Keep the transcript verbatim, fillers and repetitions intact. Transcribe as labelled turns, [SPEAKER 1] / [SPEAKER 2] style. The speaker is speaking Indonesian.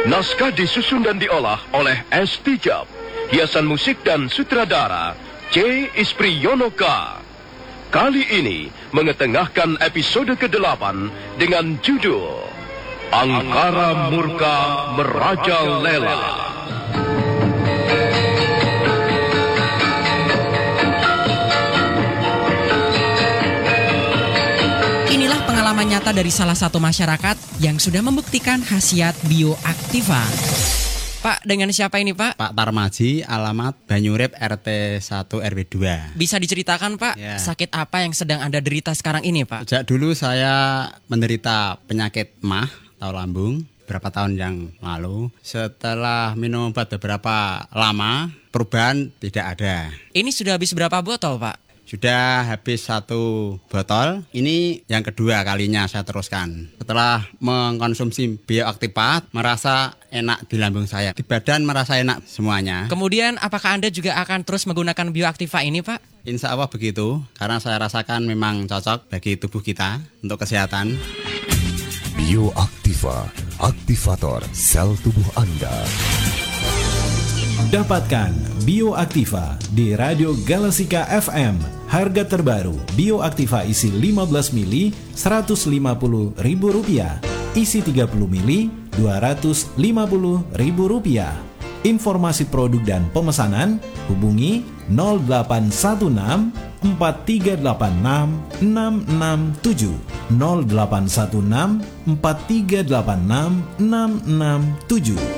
[SPEAKER 1] Naskah disusun dan diolah oleh S. Tijab. Hiasan musik dan sutradara C. Ispriyonoka. Kali ini mengetengahkan episode kedelapan dengan judul Angkara Murka Merajalela.
[SPEAKER 2] Inilah pengalaman nyata dari salah satu masyarakat yang sudah membuktikan khasiat bioaktiva. Pak, dengan siapa ini Pak?
[SPEAKER 3] Pak Tarmaji, alamat Banyurip R T satu R W dua.
[SPEAKER 2] Bisa diceritakan Pak, ya, sakit apa yang sedang Anda derita sekarang ini Pak?
[SPEAKER 3] Sejak dulu saya menderita penyakit mah atau lambung beberapa tahun yang lalu. Setelah minum obat beberapa lama, perubahan tidak ada.
[SPEAKER 2] Ini sudah habis berapa botol Pak?
[SPEAKER 3] Sudah habis satu botol, ini yang kedua kalinya saya teruskan. Setelah mengkonsumsi bioaktiva, merasa enak di lambung saya. Di badan merasa enak semuanya.
[SPEAKER 2] Kemudian apakah Anda juga akan terus menggunakan bioaktiva ini Pak?
[SPEAKER 3] Insya Allah begitu, karena saya rasakan memang cocok bagi tubuh kita untuk kesehatan.
[SPEAKER 4] Bioaktiva, aktivator sel tubuh Anda.
[SPEAKER 5] Dapatkan Bioaktiva di Radio Galasika F M. Harga terbaru Bioaktiva isi lima belas mili seratus lima puluh ribu rupiah, isi tiga puluh mili dua ratus lima puluh ribu rupiah. Informasi produk dan pemesanan hubungi nol delapan satu enam empat tiga delapan enam enam enam tujuh nol delapan satu enam empat tiga delapan enam enam enam tujuh.